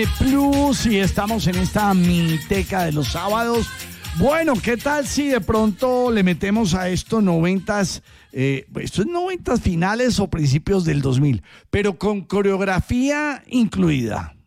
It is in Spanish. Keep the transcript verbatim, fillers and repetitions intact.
Plus y estamos en esta miniteca de los sábados. Bueno, ¿qué tal si de pronto le metemos a estos noventas, eh, estos noventas finales o principios del dos mil, pero con coreografía incluida?